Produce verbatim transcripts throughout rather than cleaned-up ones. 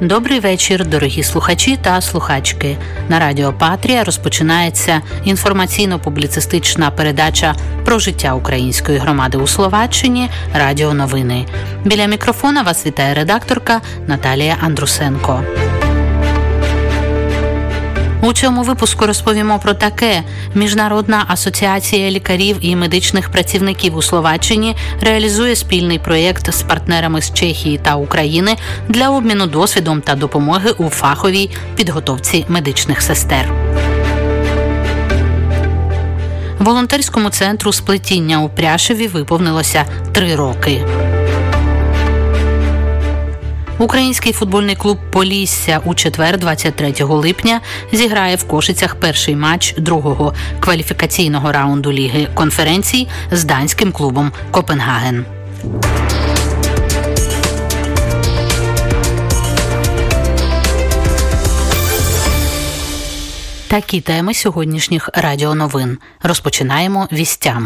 Добрий вечір, дорогі слухачі та слухачки. На Радіо Патрія розпочинається інформаційно-публіцистична передача про життя української громади у Словаччині «Радіо Новини». Біля мікрофона вас вітає редакторка Наталія Андрусенко. У цьому випуску розповімо про таке. Міжнародна асоціація лікарів і медичних працівників у Словаччині реалізує спільний проєкт з партнерами з Чехії та України для обміну досвідом та допомоги у фаховій підготовці медичних сестер. Волонтерському центру сплетіння у Пряшеві виповнилося три роки. Український футбольний клуб «Полісся» у четвер, двадцять третього липня, зіграє в Кошицях перший матч другого кваліфікаційного раунду Ліги конференцій з данським клубом «Копенгаген». Такі теми сьогоднішніх радіоновин. Розпочинаємо вістями.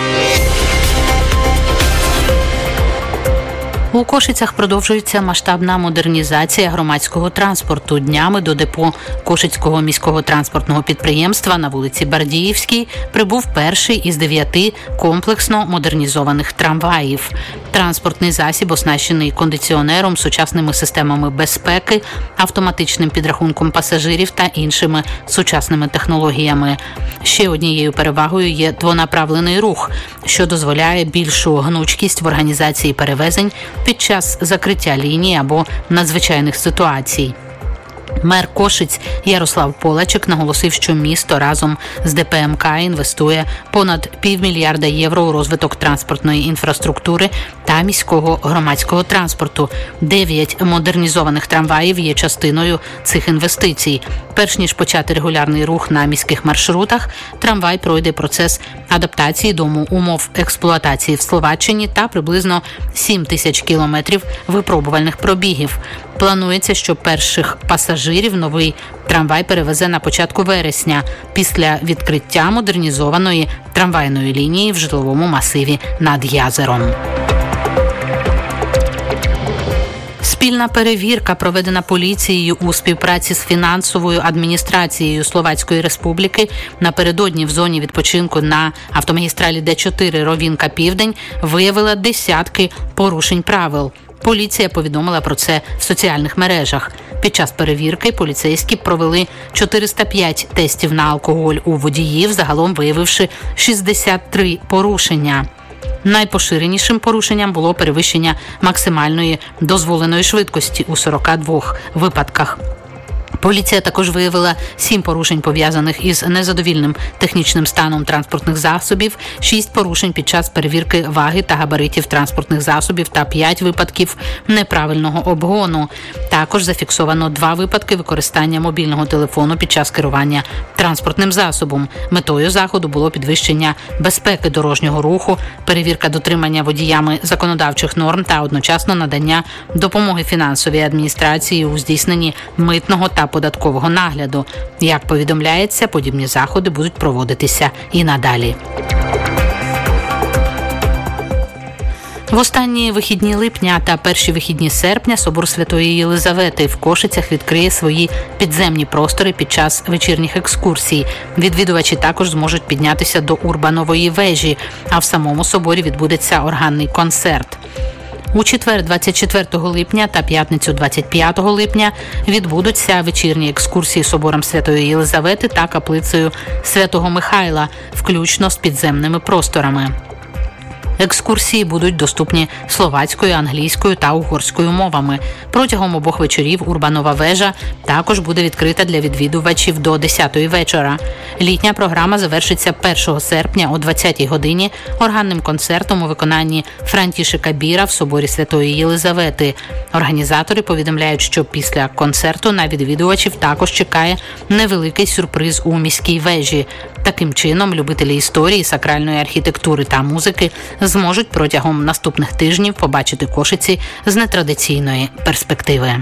У Кошицях продовжується масштабна модернізація громадського транспорту. Днями до депо Кошицького міського транспортного підприємства на вулиці Бардіївській прибув перший із дев'яти комплексно модернізованих трамваїв. Транспортний засіб оснащений кондиціонером, сучасними системами безпеки, автоматичним підрахунком пасажирів та іншими сучасними технологіями. Ще однією перевагою є двонаправлений рух, що дозволяє більшу гнучкість в організації перевезень під час закриття лінії або надзвичайних ситуацій. Мер Кошиць Ярослав Полачек наголосив, що місто разом з ДП ем ка інвестує понад півмільярда євро у розвиток транспортної інфраструктури та міського громадського транспорту. Дев'ять модернізованих трамваїв є частиною цих інвестицій. Перш ніж почати регулярний рух на міських маршрутах, трамвай пройде процес адаптації до умов експлуатації в Словаччині та приблизно сім тисяч кілометрів випробувальних пробігів. Планується, що перших пасажирів новий трамвай перевезе на початку вересня після відкриття модернізованої трамвайної лінії в житловому масиві над Язером. Спільна перевірка, проведена поліцією у співпраці з фінансовою адміністрацією Словацької Республіки напередодні в зоні відпочинку на автомагістралі Д чотири Ровінка-Південь, виявила десятки порушень правил. Поліція повідомила про це в соціальних мережах. Під час перевірки поліцейські провели чотириста п'ять тестів на алкоголь у водіїв, загалом виявивши шістдесят три порушення. Найпоширенішим порушенням було перевищення максимальної дозволеної швидкості у сорока двох випадках. Поліція також виявила сім порушень, пов'язаних із незадовільним технічним станом транспортних засобів, шість порушень під час перевірки ваги та габаритів транспортних засобів та п'ять випадків неправильного обгону. Також зафіксовано два випадки використання мобільного телефону під час керування транспортним засобом. Метою заходу було підвищення безпеки дорожнього руху, перевірка дотримання водіями законодавчих норм та одночасно надання допомоги фінансовій адміністрації у здійсненні митного та податкового нагляду. Як повідомляється, подібні заходи будуть проводитися і надалі. В останні вихідні липня та перші вихідні серпня собор Святої Єлизавети в Кошицях відкриє свої підземні простори під час вечірніх екскурсій. Відвідувачі також зможуть піднятися до Урбанової вежі, а в самому соборі відбудеться органний концерт. У четвер, двадцять четвертого липня та п'ятницю, двадцять п'ятого липня, відбудуться вечірні екскурсії собором Святої Єлизавети та каплицею Святого Михайла, включно з підземними просторами. Екскурсії будуть доступні словацькою, англійською та угорською мовами. Протягом обох вечорів Урбанова вежа також буде відкрита для відвідувачів до десятої вечора. Літня програма завершиться першого серпня о двадцятій годині органним концертом у виконанні Франтішека Біра в соборі Святої Єлизавети. Організатори повідомляють, що після концерту на відвідувачів також чекає невеликий сюрприз у міській вежі. Таким чином, любителі історії, сакральної архітектури та музики зможуть протягом наступних тижнів побачити Кошиці з нетрадиційної перспективи.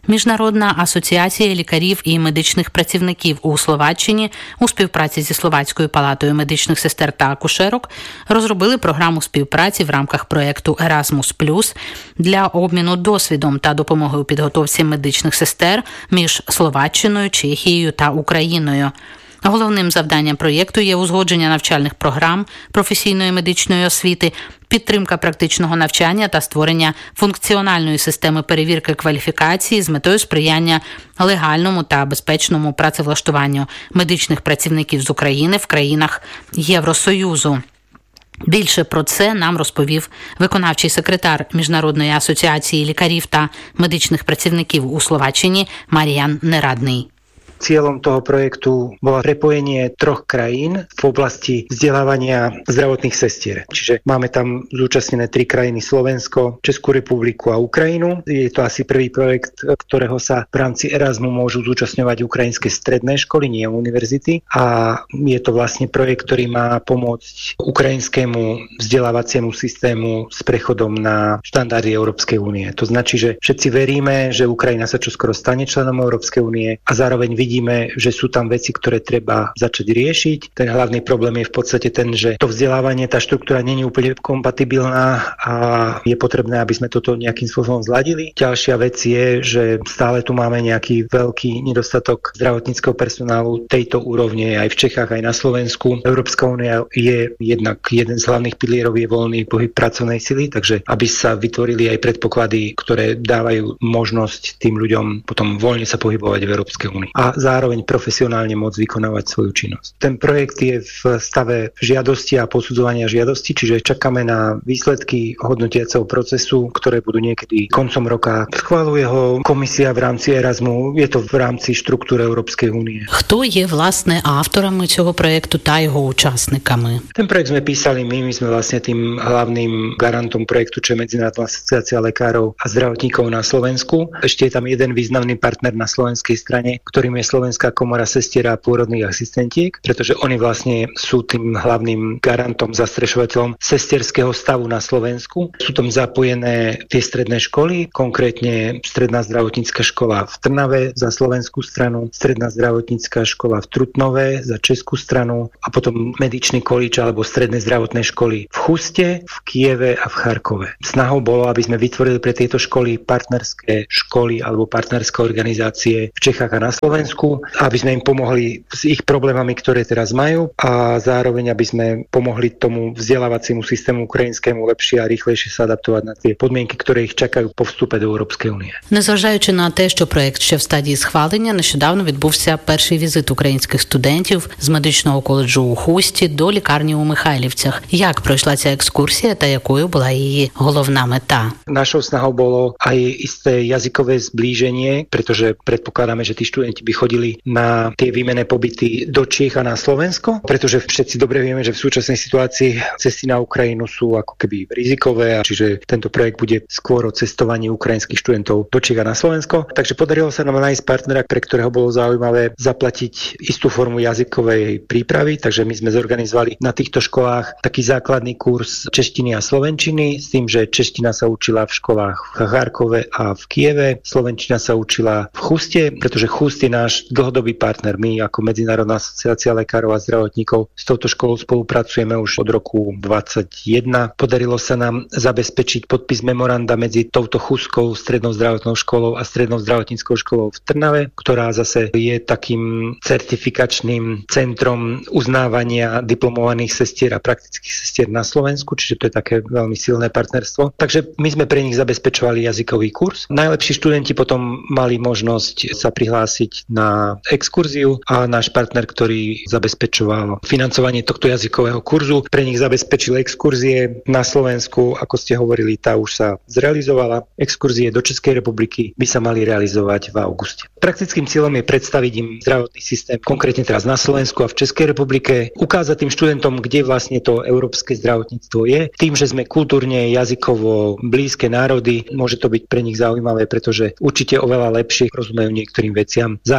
Міжнародна асоціація лікарів і медичних працівників у Словаччині у співпраці зі Словацькою палатою медичних сестер та акушерок розробили програму співпраці в рамках проєкту Erasmus плюс для обміну досвідом та допомоги у підготовці медичних сестер між Словаччиною, Чехією та Україною. Головним завданням проєкту є узгодження навчальних програм професійної медичної освіти, підтримка практичного навчання та створення функціональної системи перевірки кваліфікації з метою сприяння легальному та безпечному працевлаштуванню медичних працівників з України в країнах Євросоюзу. Більше про це нам розповів виконавчий секретар Міжнародної асоціації лікарів та медичних працівників у Словаччині Marian Neradný. Cieľom toho projektu bolo prepojenie troch krajín v oblasti vzdelávania zdravotných sestier. Čiže máme tam zúčastnené tri krajiny: Slovensko, Českú republiku a Ukrajinu. Je to asi prvý projekt, ktorého sa v rámci Erasmu môžu zúčastňovať ukrajinské stredné školy, nie univerzity. A je to vlastne projekt, ktorý má pomôcť ukrajinskému vzdelávaciemu systému s prechodom na štandardy Európskej únie. To značí, že všetci veríme, že Ukrajina sa čoskoro stane členom Európskej únie a zároveň vidíme, že sú tam veci, ktoré treba začať riešiť. Ten hlavný problém je v podstate ten, že to vzdelávanie, tá štruktúra nie je úplne kompatibilná a je potrebné, aby sme toto nejakým spôsobom zladili. Ďalšia vec je, že stále tu máme nejaký veľký nedostatok zdravotníckeho personálu tejto úrovne aj v Čechách, aj na Slovensku. Európska únia je jednak jeden z hlavných pilierov je voľný pohyb pracovnej sily, takže aby sa vytvorili aj predpoklady, ktoré dávajú možnosť tým ľuďom potom voľne sa pohybovať v Európskej únii a zároveň profesionálne môcť vykonávať svoju činnosť. Ten projekt je v stave žiadosti a posudzovania žiadosti, čiže čakáme na výsledky hodnotiaceho procesu, ktoré budú niekedy koncom roka. Schvaľuje ho komisia v rámci Erasmu, je to v rámci štruktúry Európskej únie. Хто є, власне, авторами цього проєкту та його учасниками? Ten projekt sme písali my, my sme vlastne tým hlavným garantom projektu, čo je Medzinárodná asociácia lekárov a zdravotníkov na Slovensku. Ešte je tam jeden významný partner na slovenskej strane, ktorým je Slovenská komora sestier a pôrodných asistentiek, pretože oni vlastne sú tým hlavným garantom, zastrešovateľom sestierského stavu na Slovensku. Sú tam zapojené tie stredné školy, konkrétne Stredná zdravotnícka škola v Trnave za slovenskú stranu, Stredná zdravotnícka škola v Trutnove za českú stranu a potom medičný kolíč alebo stredné zdravotné školy v Chuste, v Kieve a v Charkove. Snahou bolo, aby sme vytvorili pre tieto školy partnerské školy alebo partnerské organizácie v Čechách a na Slovensku, aby sme im pomohli s ich problémami, ktoré teraz majú a zároveň, aby sme pomohli tomu vzdelávaciemu systému ukrajinskému lepšie a rýchlejšie sa adaptovať na tie podmienky, ktoré ich čakajú po вступі до Європейської Унії. Незважаючи на те, що проєкт ще в стадії схвалення, нещодавно відбувся перший візит українських студентів з медичного коледжу у Хусті до лікарні у Михайлівцях. Як пройшла ця екскурсія та якою була її головна мета? Нашou snahou bolo aj isté jazykové zblíženie, pretože predpokladáme, že tí študenti by chodili na tie výmenné pobyty do Čiech a na Slovensko, pretože všetci dobre vieme, že v súčasnej situácii cesty na Ukrajinu sú ako keby rizikové, a čiže tento projekt bude skôr o cestovaní ukrajinských študentov do Čiech a na Slovensko. Takže podarilo sa nám nájsť partnera, pre ktorého bolo zaujímavé zaplatiť istú formu jazykovej prípravy, takže my sme zorganizovali na týchto školách taký základný kurz češtiny a slovenčiny s tým, že čeština sa učila v školách v Charkove a v Kieve, slovenčina sa učila v Chuste, pretože Chust je náš dlhodobý partner. My ako Medzinárodná asociácia lekárov a zdravotníkov s touto školou spolupracujeme už od roku dvadsaťjeden. Podarilo sa nám zabezpečiť podpis memoranda medzi touto Chustskou strednou zdravotnou školou a strednou zdravotníckou školou v Trnave, ktorá zase je takým certifikačným centrom uznávania diplomovaných sestier a praktických sestier na Slovensku, čiže to je také veľmi silné partnerstvo. Takže my sme pre nich zabezpečovali jazykový kurz. Najlepší študenti potom mali možnosť sa prihlásiť na exkurziu a náš partner, ktorý zabezpečoval financovanie tohto jazykového kurzu, pre nich zabezpečil exkurzie na Slovensku, ako ste hovorili, tá už sa zrealizovala. Exkurzie do Českej republiky by sa mali realizovať v auguste. Praktickým cieľom je predstaviť im zdravotný systém, konkrétne teraz na Slovensku a v Českej republike, ukázať tým študentom, kde vlastne to európske zdravotníctvo je. Tým, že sme kultúrne, jazykovo blízke národy, môže to byť pre nich zaujímavé, pretože určite oveľa lepšie rozumejú niektorým veciam. Zároveň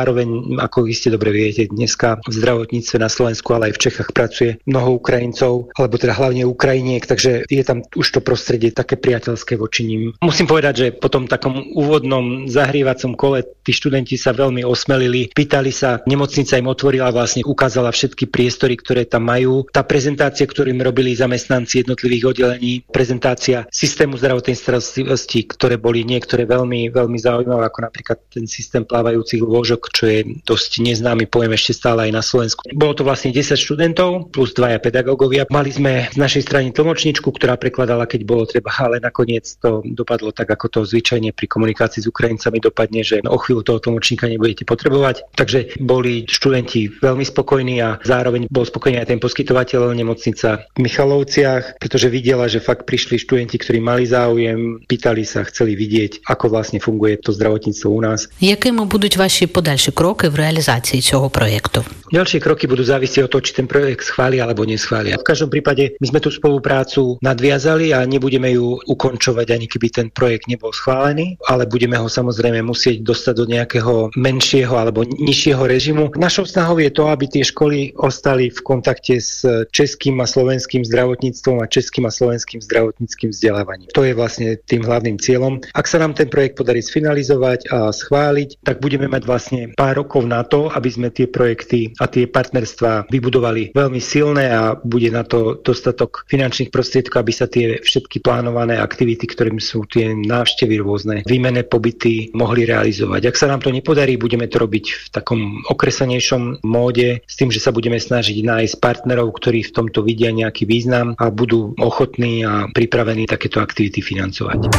zároveň, ako iste dobre viete, dneska v zdravotníctve na Slovensku, ale aj v Čechách pracuje mnoho Ukrajincov, alebo teda hlavne Ukrajiniek, takže je tam už to prostredie také priateľské voči nim. Musím povedať, že po tom takom úvodnom zahrievacom kole tí študenti sa veľmi osmelili, pýtali sa, nemocnica im otvorila, vlastne ukázala všetky priestory, ktoré tam majú. Tá prezentácia, ktorú im robili zamestnanci jednotlivých oddelení, prezentácia systému zdravotnej starostlivosti, ktoré boli niektoré veľmi, veľmi zaujímavé, ako napríklad ten systém plávajúcich lôžok, čo je dosť neznámy pojem ešte stále aj na Slovensku. Bolo to vlastne desať študentov plus dvaja pedagógovia. Mali sme z našej strany tlmočničku, ktorá prekladala, keď bolo treba, ale nakoniec to dopadlo tak, ako to zvyčajne pri komunikácii s Ukrajincami dopadne, že o chvíľu toho tlmočníka nebudete potrebovať. Takže boli študenti veľmi spokojní a zároveň bol spokojný aj ten poskytovateľ, nemocnica v Michalovciach, pretože videla, že fakt prišli študenti, ktorí mali záujem, pýtali sa, chceli vidieť, ako vlastne funguje to zdravotníctvo u nás. Якими будуть ваші подальші кроки в реалізації цього проєкту? Ďalšie kroky budú závisieť od toho, či ten projekt schvália alebo neschvália. V každom prípade my sme tú spoluprácu nadviazali a nebudeme ju ukončovať, ani keby ten projekt nebol schválený, ale budeme ho samozrejme musieť dostať do nejakého menšieho alebo nižšieho režimu. Našou snahou je to, aby tie školy ostali v kontakte s českým a slovenským zdravotníctvom a českým a slovenským zdravotníckym vzdelávaním. To je vlastne tým hlavným cieľom. Ak sa nám ten projekt podarí sfinalizovať a schváliť, tak budeme mať vlastne pár rokov na to, aby sme tie projekty a tie partnerstvá vybudovali veľmi silné a bude na to dostatok finančných prostriedkov, aby sa tie všetky plánované aktivity, ktorým sú tie návštevy rôzne, výmenné pobyty mohli realizovať. Ak sa nám to nepodarí, budeme to robiť v takom okresanejšom móde s tým, že sa budeme snažiť nájsť partnerov, ktorí v tomto vidia nejaký význam a budú ochotní a pripravení takéto aktivity financovať.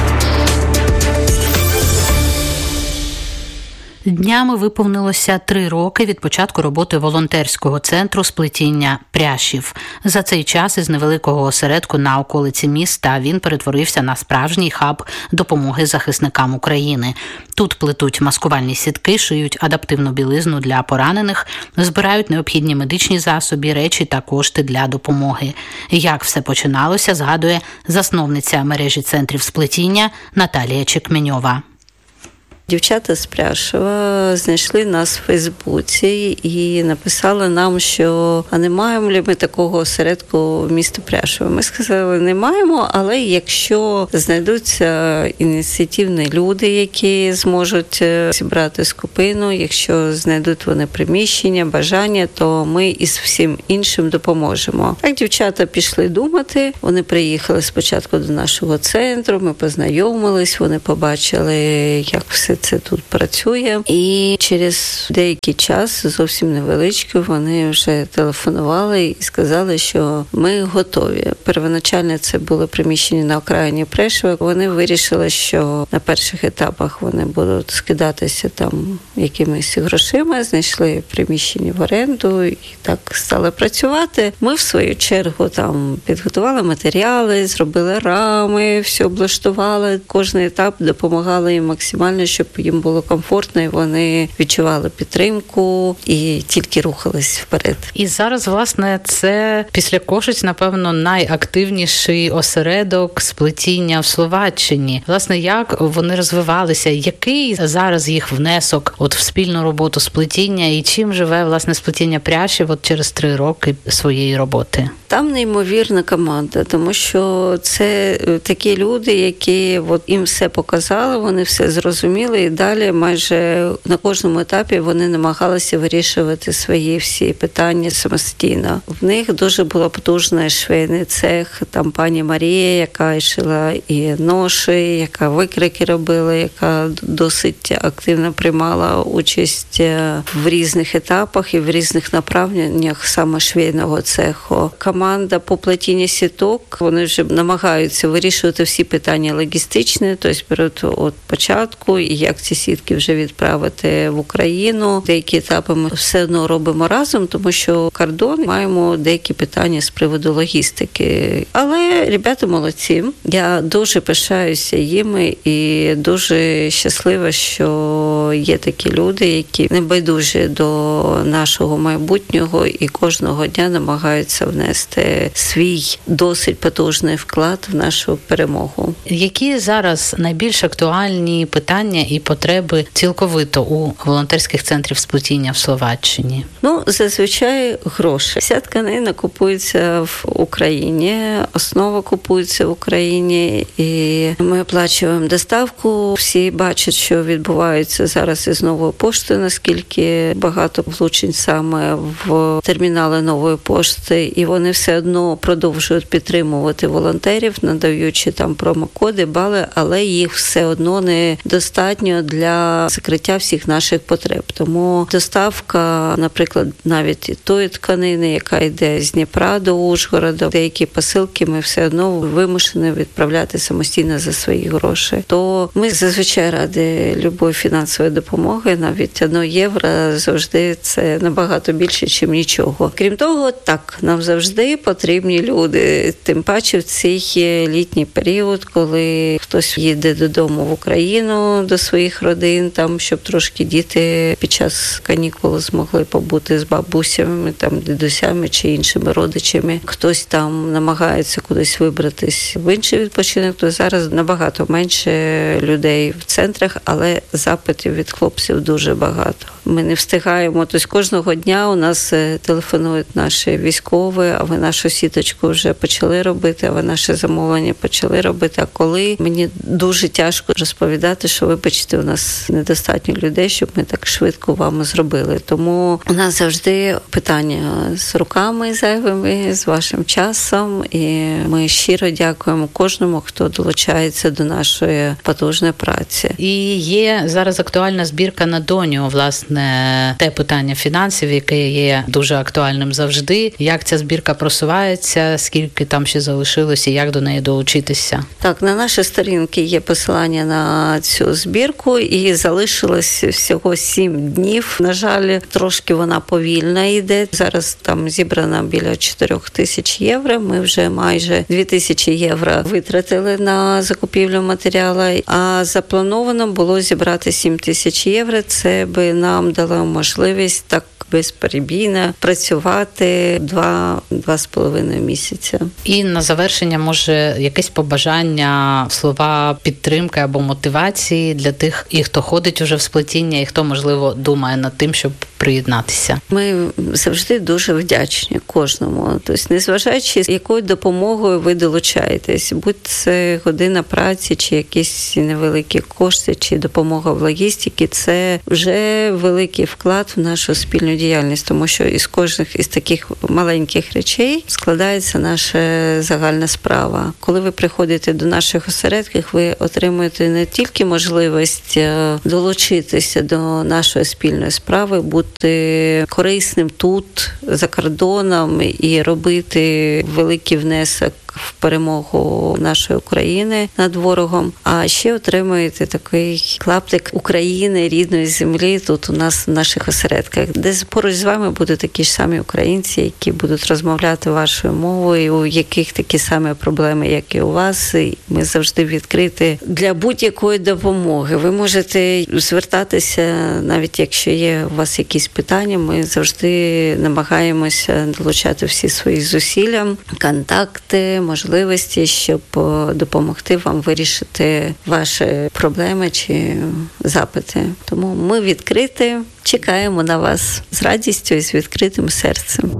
Днями виповнилося три роки від початку роботи волонтерського центру сплетіння пряжів. За цей час із невеликого осередку на околиці міста він перетворився на справжній хаб допомоги захисникам України. Тут плетуть маскувальні сітки, шиють адаптивну білизну для поранених, збирають необхідні медичні засоби, речі та кошти для допомоги. Як все починалося, згадує засновниця мережі центрів сплетіння Наталія Чекменьова. Дівчата з Пряшева знайшли нас в Фейсбуці і написали нам, що а не маємо ли ми такого осередку в місті Пряшево. Ми сказали, не маємо, але якщо знайдуться ініціативні люди, які зможуть зібрати скупину, якщо знайдуть вони приміщення, бажання, то ми із всім іншим допоможемо. Так дівчата пішли думати, вони приїхали спочатку до нашого центру, ми познайомились, вони побачили, як все це тут працює. І через деякий час, зовсім невеличкий, вони вже телефонували і сказали, що ми готові. Первоначально це було приміщення на окраїні Прешева. Вони вирішили, що на перших етапах вони будуть скидатися там якимись грошима, знайшли приміщення в оренду і так стали працювати. Ми, в свою чергу, там підготували матеріали, зробили рами, все облаштували. Кожен етап допомагали їм максимально, щоб їм було комфортно, і вони відчували підтримку і тільки рухались вперед. І зараз, власне, це після Кошиць, напевно, найактивніший осередок сплетіння в Словаччині. Власне, як вони розвивалися? Який зараз їх внесок от в спільну роботу сплетіння? І чим живе, власне, сплетіння Пряшів от через три роки своєї роботи? Там неймовірна команда, тому що це такі люди, які от їм все показали, вони все зрозуміли, і далі майже на кожному етапі вони намагалися вирішувати свої всі питання самостійно. В них дуже була потужна швейний цех, там пані Марія, яка шила і ноші, яка викрики робила, яка досить активно приймала участь в різних етапах і в різних направленнях саме швейного цеху. Команда по плетінню сіток, вони вже намагаються вирішувати всі питання логістичні, тобто перед от початку, і як ці сітки вже відправити в Україну. Деякі етапи ми все одно робимо разом, тому що кордон, маємо деякі питання з приводу логістики. Але ребята молодці. Я дуже пишаюся їми і дуже щаслива, що що є такі люди, які небайдужі до нашого майбутнього і кожного дня намагаються внести свій досить потужний вклад в нашу перемогу. Які зараз найбільш актуальні питання і потреби цілковито у волонтерських центрів сплетіння в Словаччині? Ну, зазвичай гроші. Вся тканина купується в Україні, основа купується в Україні, і ми оплачуємо доставку. Всі бачать, що відбувається зараз із Новою поштою, наскільки багато влучень саме в термінали Нової пошти, і вони все одно продовжують підтримувати волонтерів, надаючи там промокоди, бали, але їх все одно недостатньо для закриття всіх наших потреб. Тому доставка, наприклад, навіть і тої тканини, яка йде з Дніпра до Ужгорода, деякі посилки ми все одно вимушені відправляти самостійно за свої гроші. То ми зазвичай раді любої фінансової допомоги, навіть одне євро завжди це набагато більше, ніж нічого. Крім того, так, нам завжди потрібні люди, тим паче в цей літній період, коли хтось їде додому в Україну до своїх родин, там, щоб трошки діти під час канікул змогли побути з бабусями, там, дідусями чи іншими родичами. Хтось там намагається кудись вибратись в інший відпочинок, то зараз набагато менше людей в центрах, але запитів від хлопців дуже багато. Ми не встигаємо, тобто кожного дня у нас телефонують наші військові, а ви нашу сіточку вже почали робити, а ви наше замовлення почали робити. А коли? Мені дуже тяжко розповідати, що, вибачте, у нас недостатньо людей, щоб ми так швидко вам зробили. Тому у нас завжди питання з руками зайвими, з вашим часом, і ми щиро дякуємо кожному, хто долучається до нашої потужної праці. І є зараз актуальна збірка на доню, власне, те питання фінансів, яке є дуже актуальним завжди. Як ця збірка просувається, скільки там ще залишилося, як до неї долучитися? Так, на нашій сторінці є посилання на цю збірку, і залишилось всього сім днів. На жаль, трошки вона повільно йде. Зараз там зібрано біля чотирьох тисяч євро. Ми вже майже дві тисячі євро витратили на закупівлю матеріалу, а заплановано було зібрати сім тисяч євро. Це би нам дало можливість так безперебійно працювати два, два з половиною місяця. І на завершення, може, якесь побажання, слова підтримки або мотивації для тих, і хто ходить уже в сплетіння, і хто, можливо, думає над тим, щоб приєднатися? Ми завжди дуже вдячні кожному. Тобто, незважаючи, якою допомогою ви долучаєтесь, будь це година праці, чи якісь невеликі кошти, чи допомога в логістиці, це вже великий вклад в нашу спільну діяльність, тому що із кожних із таких маленьких речей складається наша загальна справа. Коли ви приходите до наших осередків, ви отримуєте не тільки можливість долучитися до нашої спільної справи, бути корисним тут, за кордоном, і робити великий внесок в перемогу нашої України над ворогом, а ще отримуєте такий клаптик України, рідної землі тут у нас в наших осередках, де поруч з вами будуть такі ж самі українці, які будуть розмовляти вашою мовою, у яких такі самі проблеми, як і у вас. І ми завжди відкриті для будь-якої допомоги. Ви можете звертатися, навіть якщо є у вас якісь питання, ми завжди намагаємося долучати всі свої зусилля, контакти, можливості, щоб допомогти вам вирішити ваші проблеми чи запити. Тому ми відкриті, чекаємо на вас з радістю і з відкритим серцем.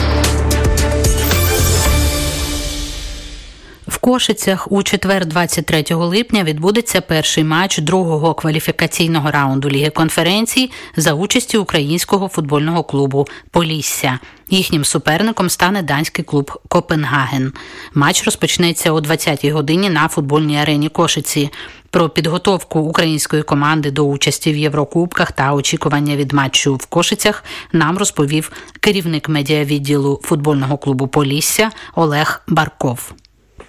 В Кошицях у четвер, двадцять третього липня, відбудеться перший матч другого кваліфікаційного раунду Ліги конференцій за участі українського футбольного клубу «Полісся». Їхнім суперником стане данський клуб «Копенгаген». Матч розпочнеться о двадцятій годині на футбольній арені Кошиці. Про підготовку української команди до участі в Єврокубках та очікування від матчу в Кошицях нам розповів керівник медіавідділу футбольного клубу «Полісся» Олег Барков.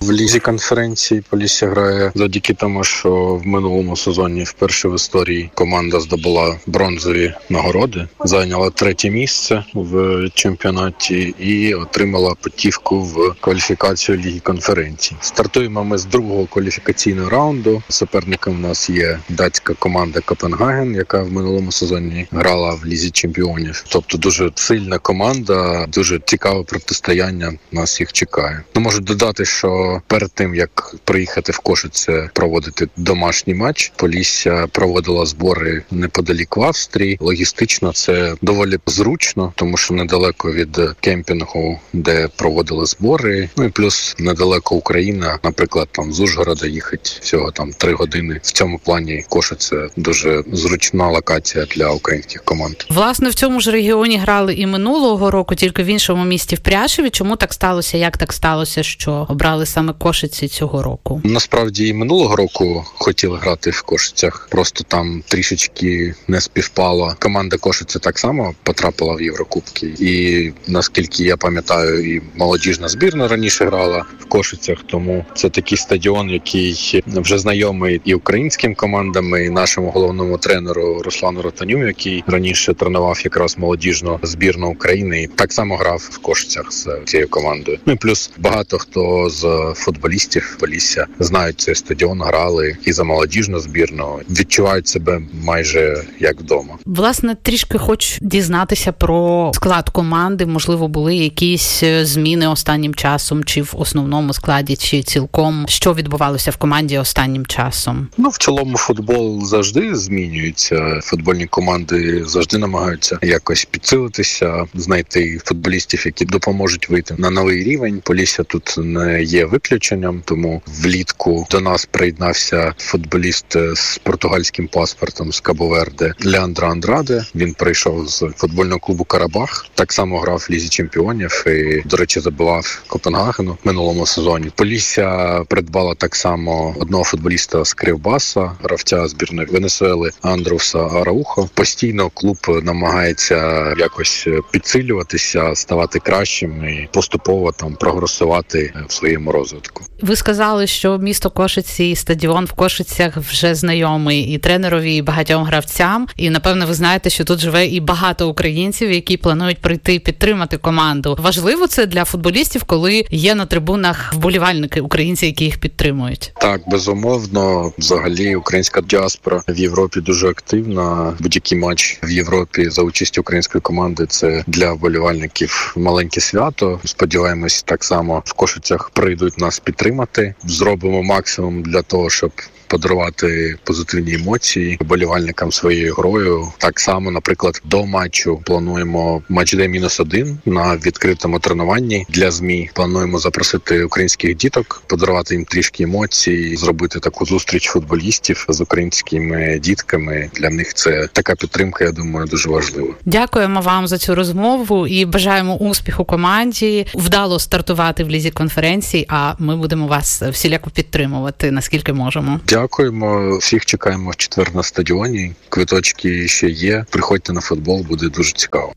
В лізі конференції Полісся грає завдяки тому, що в минулому сезоні вперше в історії команда здобула бронзові нагороди, зайняла третє місце в чемпіонаті і отримала путівку в кваліфікацію Ліги конференції. Стартуємо ми з другого кваліфікаційного раунду. Суперником у нас є датська команда Копенгаген, яка в минулому сезоні грала в Лізі чемпіонів. Тобто дуже сильна команда, дуже цікаве протистояння нас їх чекає. Ну, можу додати, що перед тим, як приїхати в Кошице проводити домашній матч, Полісся проводила збори неподалік в Австрії. Логістично це доволі зручно, тому що недалеко від кемпінгу, де проводили збори. Ну і плюс недалеко Україна, наприклад, там з Ужгорода їхати всього там три години. В цьому плані Кошице дуже зручна локація для українських команд. Власне, в цьому ж регіоні грали і минулого року, тільки в іншому місті в Пряшеві. Чому так сталося? Як так сталося, що обрали саме Кошиці цього року? Насправді і минулого року хотіли грати в Кошицях, просто там трішечки не співпало. Команда Кошиці так само потрапила в Єврокубки. І наскільки я пам'ятаю, і молодіжна збірна раніше грала в Кошицях, тому це такий стадіон, який вже знайомий і українським командам, і нашому головному тренеру Руслану Ротаню, який раніше тренував якраз молодіжну збірну України і так само грав в Кошицях з цією командою. Ну і плюс багато хто з футболістів Полісся знають цей стадіон, грали і за молодіжну збірну, відчувають себе майже як вдома. Власне, трішки хочу дізнатися про склад команди. Можливо, були якісь зміни останнім часом, чи в основному складі, чи цілком. Що відбувалося в команді останнім часом? Ну, в цілому футбол завжди змінюється. Футбольні команди завжди намагаються якось підсилитися, знайти футболістів, які допоможуть вийти на новий рівень. Полісся тут не є виключенням, тому влітку до нас приєднався футболіст з португальським паспортом з Кабо-Верде Леандро Андраде. Він прийшов з футбольного клубу Карабах, так само грав в Лізі чемпіонів і, до речі, забивав Копенгагену в минулому сезоні. Полісся придбала так само одного футболіста з Кривбаса, гравця збірної Венесуели Андруса Араухо. Постійно клуб намагається якось підсилюватися, ставати кращим і поступово там прогресувати в своєму розвитку. Ви сказали, що місто Кошиці і стадіон в Кошицях вже знайомий і тренерові, і багатьом гравцям. І, напевно, ви знаєте, що тут живе і багато українців, які планують прийти підтримати команду. Важливо це для футболістів, коли є на трибунах вболівальники українці, які їх підтримують? Так, безумовно. Взагалі, українська діаспора в Європі дуже активна. Будь-який матч в Європі за участю української команди – це для вболівальників маленьке свято. Сподіваємось, так само в Кошицях прийдуть нас підтримати. Зробимо максимум для того, щоб подарувати позитивні емоції вболівальникам своєю грою. Так само, наприклад, до матчу плануємо матч-дей мінус один на відкритому тренуванні для ЗМІ. Плануємо запросити українських діток, подарувати їм трішки емоцій, зробити таку зустріч футболістів з українськими дітками. Для них це така підтримка, я думаю, дуже важлива. Дякуємо вам за цю розмову і бажаємо успіху команді, вдало стартувати в Лізі конференції, а ми будемо вас всіляко підтримувати, наскільки можемо. Дякуємо. Всіх чекаємо в четвер на стадіоні. Квиточки ще є. Приходьте на футбол, буде дуже цікаво.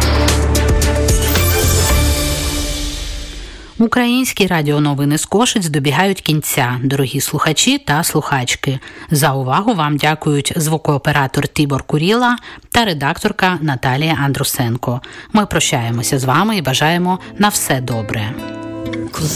Українські радіоновини з Кошиць добігають кінця, дорогі слухачі та слухачки. За увагу вам дякують звукооператор Тібор Куріла та редакторка Наталія Андрусенко. Ми прощаємося з вами і бажаємо на все добре.